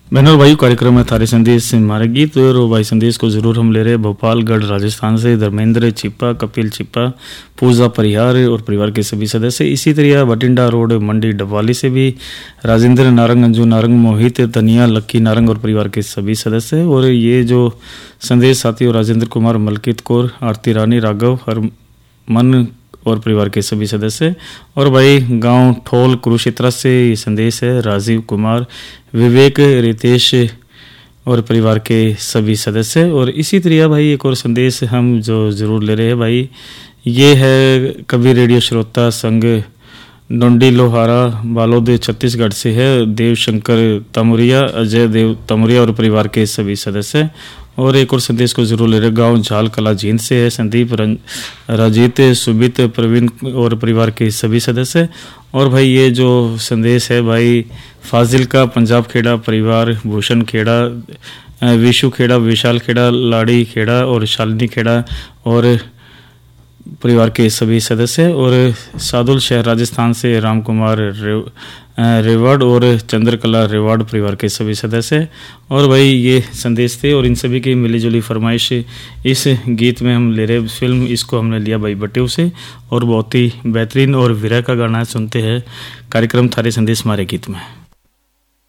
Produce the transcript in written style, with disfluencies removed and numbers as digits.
बहनों और भाई, कार्यक्रम है थारे संदेश से हमारे गीत। और भाई संदेश को ज़रूर हम ले रहे हैं भोपालगढ़ राजस्थान से धर्मेंद्र चिप्पा, कपिल चिप्पा, पूजा परिहार और परिवार के सभी सदस्य। इसी तरह बटिंडा रोड मंडी डबवाली से भी राजेंद्र नारंग, अंजू नारंग, मोहित तनिया, लक्की नारंग और परिवार के सभी सदस्य। और ये जो संदेश साथी और राजेंद्र कुमार, मलकित कौर, आरती रानी, राघव, हरमन और परिवार के सभी सदस्य। और भाई गांव ठोल कुरुक्षेत्र से ये संदेश है राजीव कुमार, विवेक, रितेश और परिवार के सभी सदस्य। और इसी तरह भाई एक और संदेश हम जो ज़रूर ले रहे हैं भाई, ये है कभी रेडियो श्रोता संघ डोंडी लोहारा बालोद छत्तीसगढ़ से है देवशंकर तमुरिया, अजय देव तमुरिया और परिवार के सभी सदस्य। और एक और संदेश को जरूर ले रहे गांव झाल कला जींद से है संदीप, राजीत, सुबित, प्रवीण और परिवार के सभी सदस्य। और भाई ये जो संदेश है भाई फाजिल का पंजाब खेड़ा परिवार, भूषण खेड़ा, विशु खेड़ा, विशाल खेड़ा, लाड़ी खेड़ा और शालिनी खेड़ा और परिवार के सभी सदस्य। और सादुल शहर राजस्थान से राम कुमार रेवाड़ और चंद्रकला रेवाड़ परिवार के सभी सदस्य। और भाई ये संदेश थे और इन सभी की मिलीजुली फरमाइश इस गीत में हम ले रहे फिल्म इसको हमने लिया भाई बटेव से। और बहुत ही बेहतरीन और विरह का गाना सुनते हैं कार्यक्रम थारे संदेश हमारे गीत में।